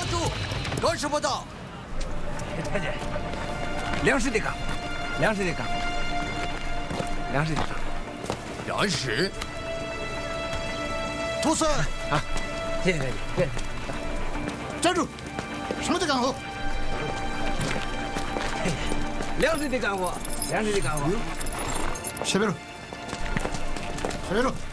住！干什么的？ 太监，粮食的岗，粮食的岗，粮食的岗。 粮食。徒孙。 啊，谢谢太监，谢谢。 站住！什么的干活？ 粮食的干活，粮食的干活。 下边住，下边住。